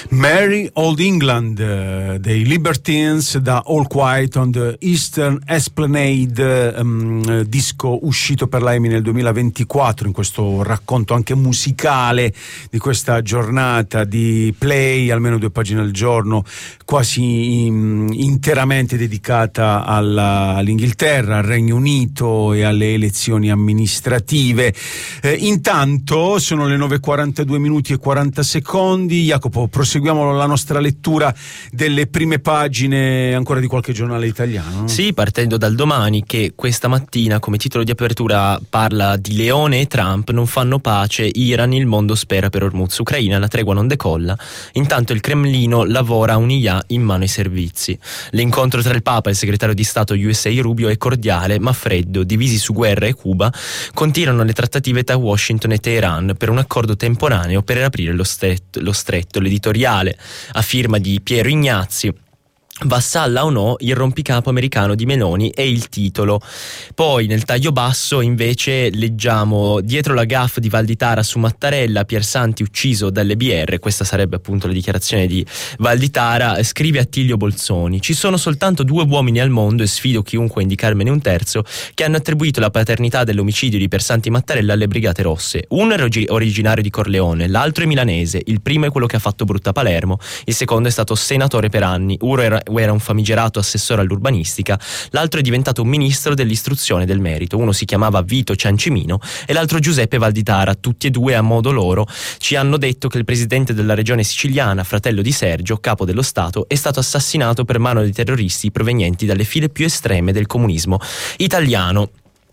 Merry Old England dei Libertines da All Quiet on the Eastern Esplanade, disco uscito per la EMI nel 2024, in questo racconto anche musicale di questa giornata di play, almeno 2 pagine al giorno, quasi interamente dedicata all'Inghilterra, al Regno Unito e alle elezioni amministrative. Intanto sono le 9:42 minuti e 40 secondi. Jacopo, proseguiamo la nostra lettura delle prime pagine ancora di qualche giornale italiano, no? Sì, partendo dal Domani, che questa mattina come titolo di apertura parla di Leone e Trump non fanno pace, Iran il mondo spera per Hormuz, Ucraina la tregua non decolla, intanto il Cremlino lavora a un'IA in mano ai servizi. L'incontro tra il Papa e il segretario di Stato USA Rubio è cordiale ma freddo, divisi su guerra e Cuba, continuano le trattative tra Washington e Teheran per un accordo temporaneo per aprire lo stretto. L'editoriale a firma di Piero Ignazzi, Vassalla o no il rompicapo americano di Meloni, è il titolo. Poi nel taglio basso invece leggiamo: dietro la gaffe di Valditara su Mattarella, Piersanti ucciso dalle BR. Questa sarebbe appunto la dichiarazione di Valditara. Scrive Attilio Bolzoni: ci sono soltanto 2 uomini al mondo, e sfido chiunque a indicarmene un terzo, che hanno attribuito la paternità dell'omicidio di Piersanti Mattarella alle Brigate Rosse. Uno è originario di Corleone, l'altro è milanese, il primo è quello che ha fatto brutta Palermo, il secondo è stato senatore per anni, uno era un famigerato assessore all'urbanistica, l'altro è diventato un ministro dell'istruzione e del merito. Uno si chiamava Vito Ciancimino e l'altro Giuseppe Valditara. Tutti e 2 a modo loro ci hanno detto che il presidente della regione siciliana, fratello di Sergio, capo dello Stato, è stato assassinato per mano di terroristi provenienti dalle file più estreme del comunismo italiano.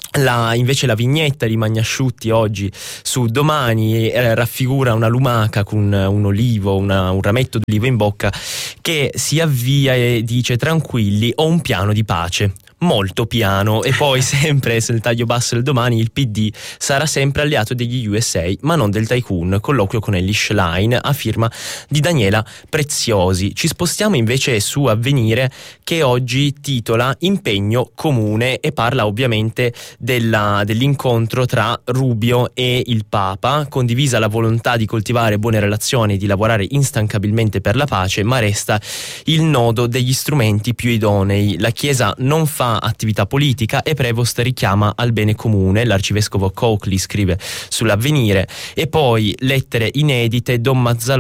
Invece la vignetta di Magnasciutti oggi su Domani raffigura una lumaca con un olivo, un rametto d'olivo in bocca, che si avvia e dice: tranquilli, ho un piano di pace. Molto piano. E poi sempre sul taglio basso del Domani, il PD sarà sempre alleato degli USA ma non del tycoon, colloquio con Elly Schlein a firma di Daniela Preziosi. Ci spostiamo invece su Avvenire, che oggi titola Impegno comune e parla ovviamente dell'incontro tra Rubio e il Papa. Condivisa la volontà di coltivare buone relazioni e di lavorare instancabilmente per la pace, ma resta il nodo degli strumenti più idonei. La Chiesa non fa attività politica e Prevost richiama al bene comune, l'arcivescovo Coakley scrive sull'Avvenire. E poi lettere inedite, Don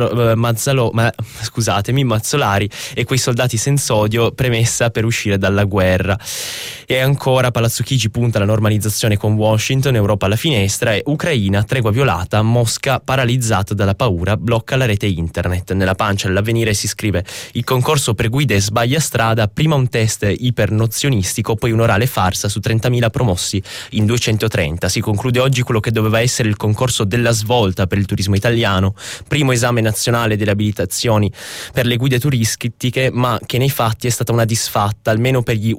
Mazzolari e quei soldati senza odio, premessa per uscire dalla guerra. E ancora Palazzo Chigi punta alla normalizzazione con Washington, Europa alla finestra, e Ucraina tregua violata, Mosca paralizzata dalla paura, blocca la rete internet. Nella pancia dell'Avvenire si scrive: il concorso per guide sbaglia strada, prima un test ipernozionistico, poi un orale farsa su 30.000 promossi in 230. Si conclude oggi quello che doveva essere il concorso della svolta per il turismo italiano, primo esame nazionale delle abilitazioni per le guide turistiche, ma che nei fatti è stata una disfatta, almeno per gli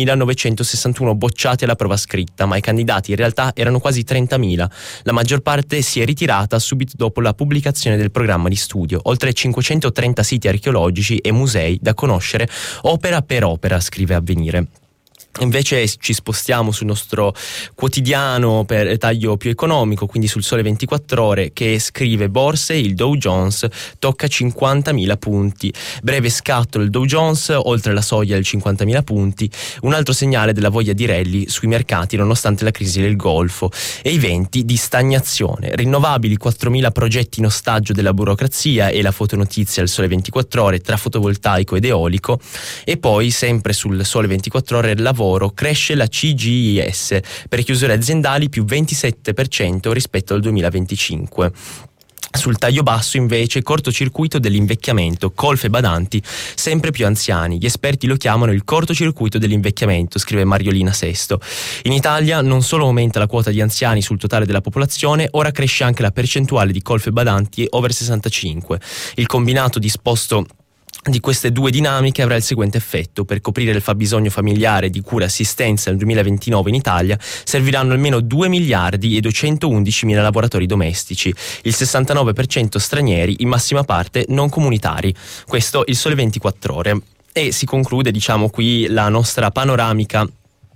11.961 bocciati alla prova scritta, ma i candidati in realtà erano quasi 30.000. La maggior parte si è ritirata subito dopo la pubblicazione del programma di studio. Oltre 530 siti archeologici e musei da conoscere opera per opera, scrive Avvenire. Invece ci spostiamo sul nostro quotidiano per taglio più economico, quindi sul Sole 24 Ore, che scrive: borse, il Dow Jones tocca 50.000 punti, breve scatto il Dow Jones oltre la soglia del 50.000 punti, un altro segnale della voglia di rally sui mercati nonostante la crisi del Golfo e i venti di stagnazione. Rinnovabili, 4.000 progetti in ostaggio della burocrazia, e la fotonotizia al Sole 24 Ore tra fotovoltaico ed eolico. E poi sempre sul Sole 24 Ore lavoro, cresce la CGIS per chiusure aziendali più 27% rispetto al 2025. Sul taglio basso invece cortocircuito dell'invecchiamento, colf e badanti sempre più anziani. Gli esperti lo chiamano il cortocircuito dell'invecchiamento, scrive Mariolina Sesto. In Italia non solo aumenta la quota di anziani sul totale della popolazione, ora cresce anche la percentuale di colf e badanti over 65. Il combinato disposto di queste 2 dinamiche avrà il seguente effetto: per coprire il fabbisogno familiare di cura e assistenza nel 2029 in Italia serviranno almeno 2 miliardi e 211 mila lavoratori domestici, il 69% stranieri, in massima parte non comunitari. Questo il Sole 24 Ore. E si conclude, diciamo, qui la nostra panoramica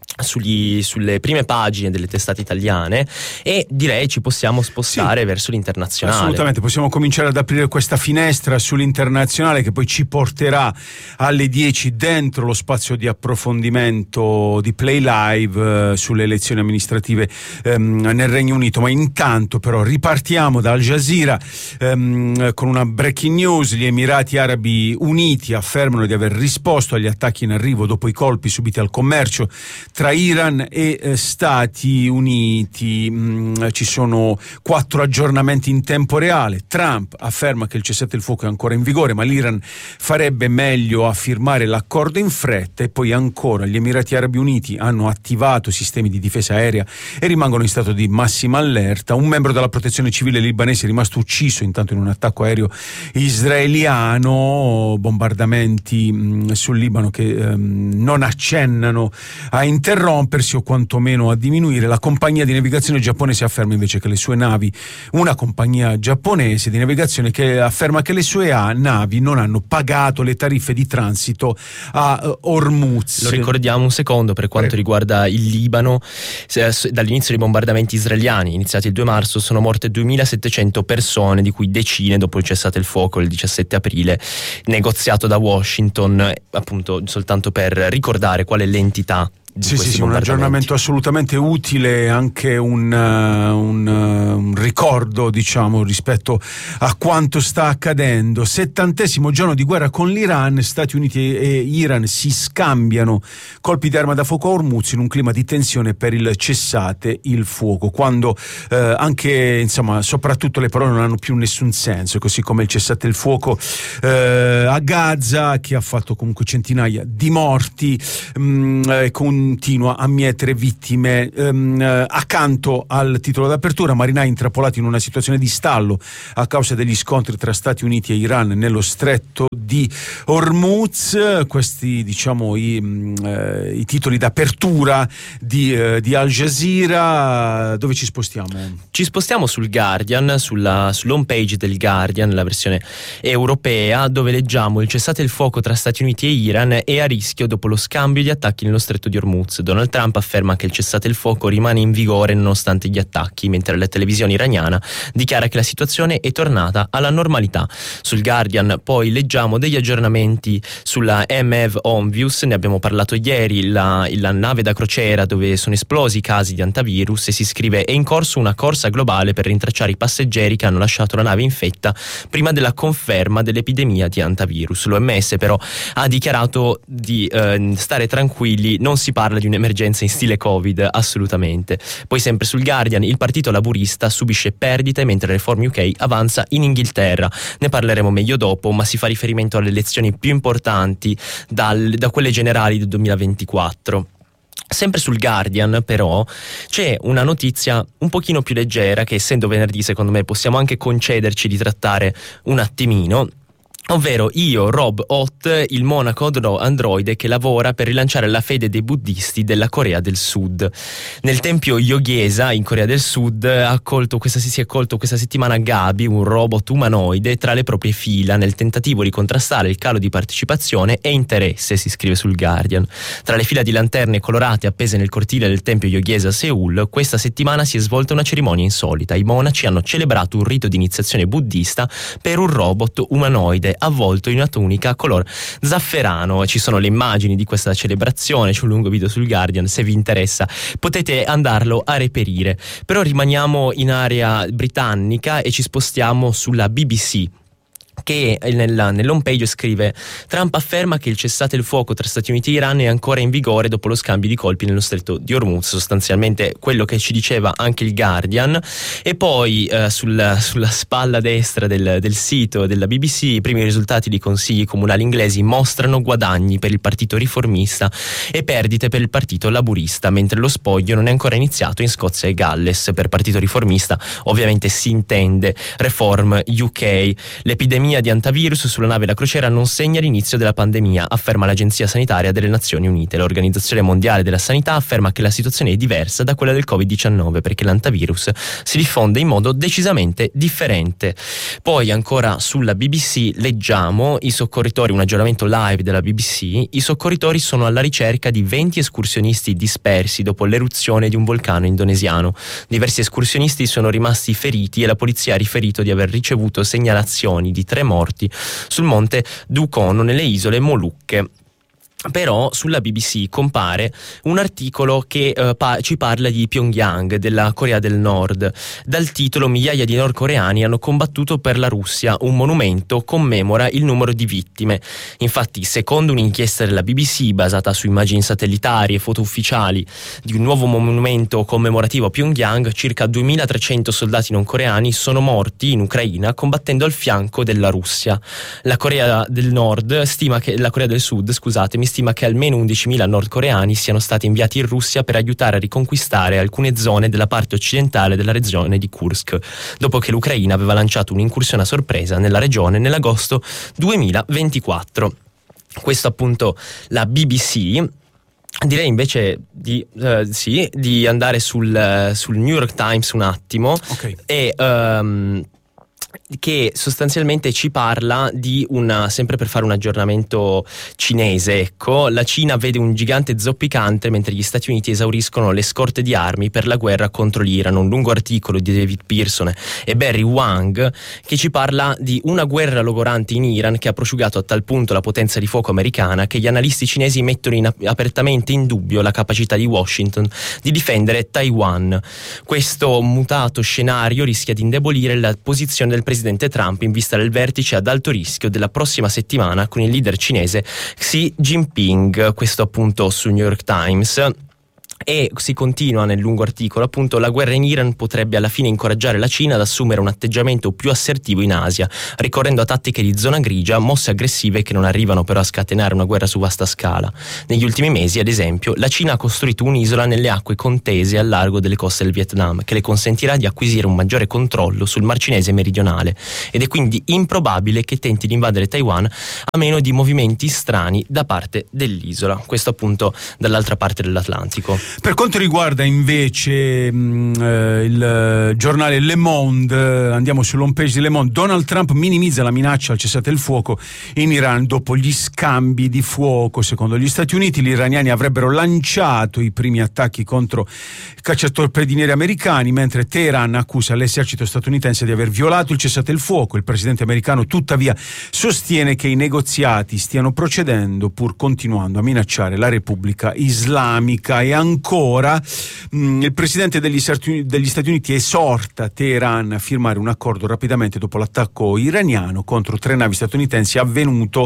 sulle prime pagine delle testate italiane, e direi ci possiamo spostare verso l'internazionale. Assolutamente, possiamo cominciare ad aprire questa finestra sull'internazionale che poi ci porterà alle 10 dentro lo spazio di approfondimento di Play Live sulle elezioni amministrative nel Regno Unito. Ma intanto però ripartiamo da Al Jazeera con una breaking news. Gli Emirati Arabi Uniti affermano di aver risposto agli attacchi in arrivo dopo i colpi subiti al commercio tra Iran e Stati Uniti. Ci sono 4 aggiornamenti in tempo reale. Trump afferma che il cessate il fuoco è ancora in vigore, ma l'Iran farebbe meglio a firmare l'accordo in fretta. E poi ancora gli Emirati Arabi Uniti hanno attivato sistemi di difesa aerea e rimangono in stato di massima allerta. Un membro della protezione civile libanese è rimasto ucciso intanto in un attacco aereo israeliano. Bombardamenti sul Libano che non accennano a interrompersi o quantomeno a diminuire. La compagnia di navigazione giapponese afferma invece che le sue navi, una compagnia giapponese di navigazione che afferma che le sue navi non hanno pagato le tariffe di transito a Hormuz. Lo ricordiamo un secondo per quanto riguarda il Libano. Dall'inizio dei bombardamenti israeliani iniziati il 2 marzo sono morte 2700 persone, di cui decine dopo il cessate il fuoco il 17 aprile negoziato da Washington, appunto soltanto per ricordare qual è l'entità. Sì, un aggiornamento assolutamente utile, anche un ricordo, diciamo, rispetto a quanto sta accadendo. 70° giorno di guerra con l'Iran. Stati Uniti e Iran si scambiano colpi d'arma da fuoco a Hormuz in un clima di tensione per il cessate il fuoco, quando anche, insomma, soprattutto le parole non hanno più nessun senso, così come il cessate il fuoco a Gaza, che ha fatto comunque centinaia di morti, continua a mietere vittime. Accanto al titolo d'apertura, marinai intrappolati in una situazione di stallo a causa degli scontri tra Stati Uniti e Iran nello stretto di Hormuz. Questi, diciamo, i titoli d'apertura di Al Jazeera. Dove ci spostiamo? Ci spostiamo sul Guardian, sull'home page del Guardian, la versione europea, dove leggiamo: il cessate il fuoco tra Stati Uniti e Iran è a rischio dopo lo scambio di attacchi nello stretto di Hormuz. Donald Trump afferma che il cessate il fuoco rimane in vigore nonostante gli attacchi, mentre la televisione iraniana dichiara che la situazione è tornata alla normalità. Sul Guardian poi leggiamo degli aggiornamenti sulla MV Onvius, ne abbiamo parlato ieri, la nave da crociera dove sono esplosi i casi di antivirus, e si scrive: è in corso una corsa globale per rintracciare i passeggeri che hanno lasciato la nave infetta prima della conferma dell'epidemia di antivirus. L'OMS però ha dichiarato di stare tranquilli, non si parla di un'emergenza in stile Covid, assolutamente. Poi sempre sul Guardian, il partito laburista subisce perdite mentre Reform UK avanza in Inghilterra. Ne parleremo meglio dopo, ma si fa riferimento alle elezioni più importanti da quelle generali del 2024. Sempre sul Guardian però c'è una notizia un pochino più leggera che, essendo venerdì, secondo me possiamo anche concederci di trattare un attimino. Ovvero Io, Rob Hot, il monaco androide che lavora per rilanciare la fede dei buddisti della Corea del Sud. Nel tempio Yogyesa in Corea del Sud si è accolto questa settimana Gabi, un robot umanoide, tra le proprie fila nel tentativo di contrastare il calo di partecipazione e interesse, si scrive sul Guardian. Tra le fila di lanterne colorate appese nel cortile del tempio Yogyesa a Seoul, questa settimana si è svolta una cerimonia insolita. I monaci hanno celebrato un rito di iniziazione buddista per un robot umanoide avvolto in una tunica color zafferano. Ci sono le immagini di questa celebrazione, c'è un lungo video sul Guardian, se vi interessa potete andarlo a reperire. Però rimaniamo in area britannica e ci spostiamo sulla BBC, che nell'home page scrive: Trump afferma che il cessate il fuoco tra Stati Uniti e Iran è ancora in vigore dopo lo scambio di colpi nello stretto di Hormuz, sostanzialmente quello che ci diceva anche il Guardian. E poi sulla spalla destra del sito della BBC, i primi risultati di consigli comunali inglesi mostrano guadagni per il partito riformista e perdite per il partito laburista, mentre lo spoglio non è ancora iniziato in Scozia e Galles. Per partito riformista ovviamente si intende Reform UK. L'epidemia l'epidemia di antivirus sulla nave La Crociera non segna l'inizio della pandemia, afferma l'Agenzia Sanitaria delle Nazioni Unite. L'Organizzazione Mondiale della Sanità afferma che la situazione è diversa da quella del Covid-19 perché l'antivirus si diffonde in modo decisamente differente. Poi ancora sulla BBC leggiamo i soccorritori, un aggiornamento live della BBC, i soccorritori sono alla ricerca di 20 escursionisti dispersi dopo l'eruzione di un vulcano indonesiano. Diversi escursionisti sono rimasti feriti e la polizia ha riferito di aver ricevuto segnalazioni di 3 morti sul monte Dukono nelle isole Molucche. Però sulla BBC compare un articolo che ci parla di Pyongyang, della Corea del Nord. Dal titolo "Migliaia di nordcoreani hanno combattuto per la Russia, un monumento commemora il numero di vittime". Infatti, secondo un'inchiesta della BBC basata su immagini satellitari e foto ufficiali di un nuovo monumento commemorativo a Pyongyang, circa 2300 soldati nordcoreani sono morti in Ucraina combattendo al fianco della Russia. La Corea del Sud, stima che almeno 11.000 nordcoreani siano stati inviati in Russia per aiutare a riconquistare alcune zone della parte occidentale della regione di Kursk, dopo che l'Ucraina aveva lanciato un'incursione a sorpresa nella regione nell'agosto 2024. Questo appunto la BBC. Direi invece di andare sul New York Times un attimo. Okay. E che sostanzialmente ci parla di sempre per fare un aggiornamento cinese, ecco, la Cina vede un gigante zoppicante mentre gli Stati Uniti esauriscono le scorte di armi per la guerra contro l'Iran. Un lungo articolo di David Pearson e Barry Wang che ci parla di una guerra logorante in Iran che ha prosciugato a tal punto la potenza di fuoco americana che gli analisti cinesi mettono apertamente in dubbio la capacità di Washington di difendere Taiwan. Questo mutato scenario rischia di indebolire la posizione del presidente Trump in vista del vertice ad alto rischio della prossima settimana con il leader cinese Xi Jinping. Questo appunto su New York Times. E si continua nel lungo articolo, appunto, la guerra in Iran potrebbe alla fine incoraggiare la Cina ad assumere un atteggiamento più assertivo in Asia, ricorrendo a tattiche di zona grigia, mosse aggressive che non arrivano però a scatenare una guerra su vasta scala. Negli ultimi mesi, ad esempio, la Cina ha costruito un'isola nelle acque contese al largo delle coste del Vietnam, che le consentirà di acquisire un maggiore controllo sul Mar Cinese meridionale, ed è quindi improbabile che tenti di invadere Taiwan a meno di movimenti strani da parte dell'isola. Questo appunto dall'altra parte dell'Atlantico. Per quanto riguarda invece il giornale Le Monde, andiamo sull'home page di Le Monde. Donald Trump minimizza la minaccia al cessate il fuoco in Iran dopo gli scambi di fuoco. Secondo gli Stati Uniti, gli iraniani avrebbero lanciato i primi attacchi contro cacciatorpedinieri americani, mentre Teheran accusa l'esercito statunitense di aver violato il cessate il fuoco. Il presidente americano tuttavia sostiene che i negoziati stiano procedendo pur continuando a minacciare la Repubblica Islamica. E ancora il presidente degli Stati Uniti esorta Teheran a firmare un accordo rapidamente dopo l'attacco iraniano contro 3 navi statunitensi avvenuto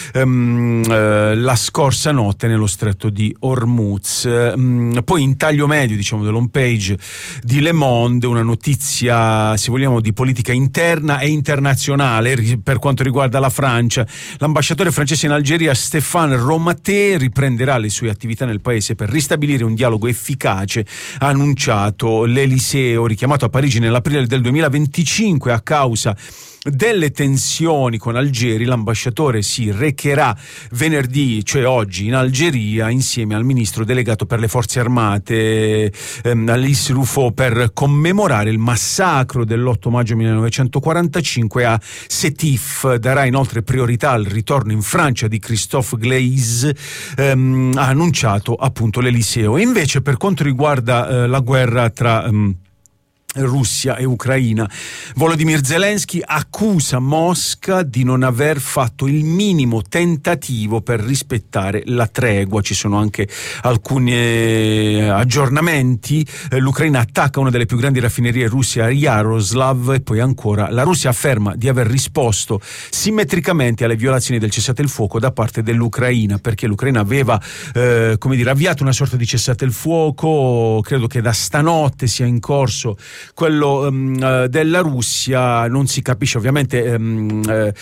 la scorsa notte nello stretto di Hormuz. Poi in taglio medio, diciamo, dell'home page di Le Monde, una notizia, se vogliamo, di politica interna e internazionale per quanto riguarda la Francia. L'ambasciatore francese in Algeria Stéphane Romaté riprenderà le sue attività nel paese per ristabilire un dialogo efficace, ha annunciato l'Eliseo, richiamato a Parigi nell'aprile del 2025 a causa delle tensioni con Algeri. L'ambasciatore si recherà venerdì, cioè oggi, in Algeria insieme al ministro delegato per le forze armate Alice Rufo per commemorare il massacro dell'8 maggio 1945 a Sétif. Darà inoltre priorità al ritorno in Francia di Christophe Glaise, ha annunciato appunto l'Eliseo. E invece per quanto riguarda la guerra tra Russia e Ucraina, Volodymyr Zelensky accusa Mosca di non aver fatto il minimo tentativo per rispettare la tregua. Ci sono anche alcuni aggiornamenti. L'Ucraina attacca una delle più grandi raffinerie russe a Yaroslav, e poi ancora la Russia afferma di aver risposto simmetricamente alle violazioni del cessate il fuoco da parte dell'Ucraina, perché l'Ucraina aveva avviato una sorta di cessate il fuoco. Credo che da stanotte sia in corso quello della Russia non si capisce. Ovviamente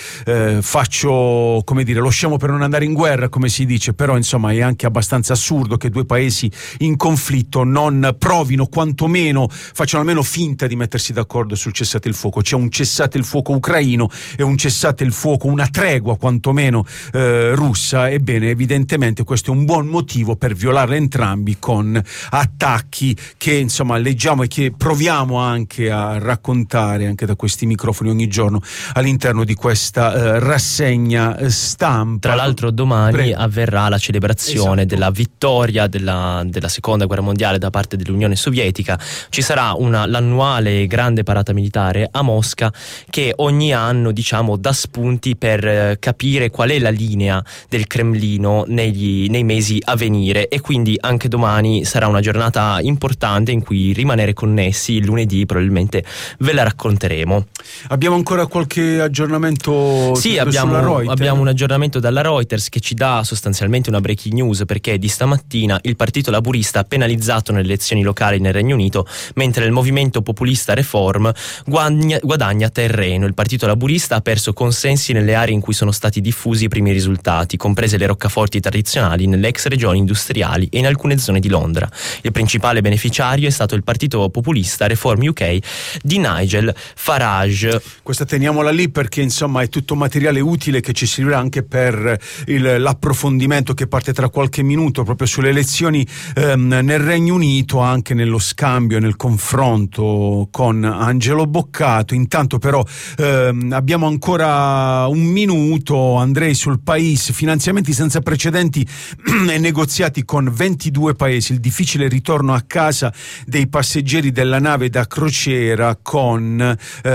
faccio, come dire, lo scemo per non andare in guerra, come si dice, però insomma è anche abbastanza assurdo che due paesi in conflitto non provino, quantomeno facciano almeno finta di mettersi d'accordo sul cessate il fuoco. C'è un cessate il fuoco ucraino e un cessate il fuoco, una tregua quantomeno russa. Ebbene, evidentemente questo è un buon motivo per violarle entrambi con attacchi che insomma leggiamo e che proviamo anche a raccontare anche da questi microfoni ogni giorno all'interno di questa rassegna stampa. Tra l'altro domani avverrà la celebrazione della vittoria della seconda guerra mondiale da parte dell'Unione Sovietica. Ci sarà l'annuale grande parata militare a Mosca, che ogni anno dà spunti per capire qual è la linea del Cremlino nei mesi a venire, e quindi anche domani sarà una giornata importante in cui rimanere connessi. Il lunedì probabilmente ve la racconteremo. Abbiamo ancora qualche aggiornamento? Sì, abbiamo un aggiornamento dalla Reuters che ci dà sostanzialmente una breaking news, perché di stamattina il partito laburista ha penalizzato nelle elezioni locali nel Regno Unito, mentre il movimento populista Reform guadagna terreno. Il partito laburista ha perso consensi nelle aree in cui sono stati diffusi i primi risultati, comprese le roccaforti tradizionali nelle ex regioni industriali e in alcune zone di Londra. Il principale beneficiario è stato il partito populista Reform UK di Nigel Farage. Questa teniamola lì perché insomma è tutto materiale utile che ci servirà anche per l'approfondimento che parte tra qualche minuto proprio sulle elezioni nel Regno Unito, anche nello scambio e nel confronto con Angelo Boccato. Intanto però abbiamo ancora un minuto, Andrei, sul País. Finanziamenti senza precedenti e negoziati con 22 paesi, il difficile ritorno a casa dei passeggeri della nave da crociera con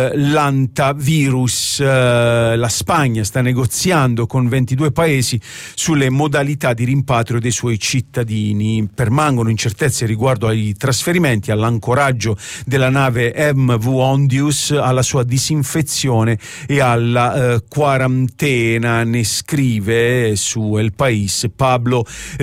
l'antivirus. La Spagna sta negoziando con 22 paesi sulle modalità di rimpatrio dei suoi cittadini. Permangono incertezze riguardo ai trasferimenti, all'ancoraggio della nave MV Ondius, alla sua disinfezione e alla quarantena. Ne scrive su El País Pablo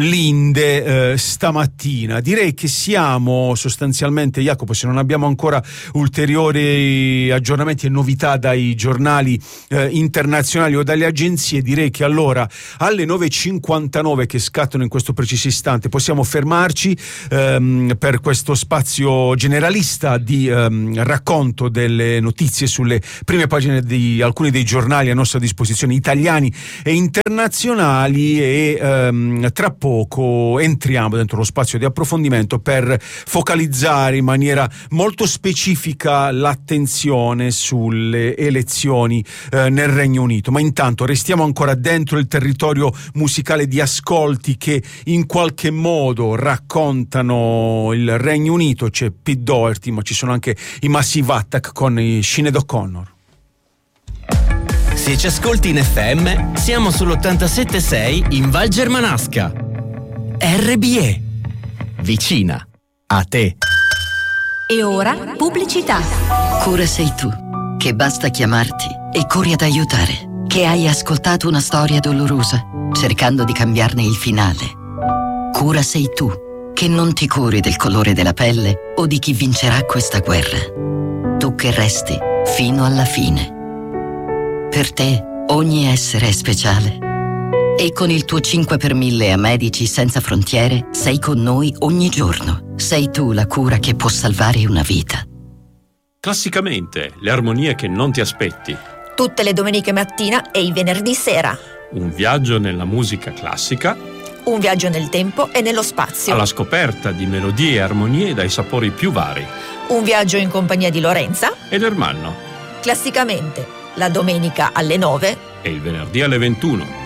Linde stamattina. Direi che siamo sostanzialmente, Jacopo, se non abbiamo ancora ulteriori aggiornamenti e novità dai giornali internazionali o dalle agenzie, direi che allora alle 9.59 che scattano in questo preciso istante possiamo fermarci per questo spazio generalista di racconto delle notizie sulle prime pagine di alcuni dei giornali a nostra disposizione, italiani e internazionali, e tra poco entriamo dentro lo spazio di approfondimento per focalizzare in maniera molto specifica l'attenzione sulle elezioni nel Regno Unito. Ma intanto restiamo ancora dentro il territorio musicale di ascolti che in qualche modo raccontano il Regno Unito. C'è Pete Doherty, ma ci sono anche i Massive Attack con i Sinead O'Connor. Se ci ascolti in FM, siamo sull'87.6 in Val Germanasca. RBE, vicina a te. E ora pubblicità. Cura sei tu, che basta chiamarti e corri ad aiutare, che hai ascoltato una storia dolorosa, cercando di cambiarne il finale. Cura sei tu, che non ti curi del colore della pelle o di chi vincerà questa guerra. Tu che resti fino alla fine. Per te ogni essere è speciale. E con il tuo 5 per 1000 a Medici Senza Frontiere sei con noi ogni giorno. Sei tu la cura che può salvare una vita. Classicamente, le armonie che non ti aspetti. Tutte le domeniche mattina e i venerdì sera. Un viaggio nella musica classica. Un viaggio nel tempo e nello spazio. Alla scoperta di melodie e armonie dai sapori più vari. Un viaggio in compagnia di Lorenza ed Ermanno. Classicamente, la domenica alle 9 e il venerdì alle 21.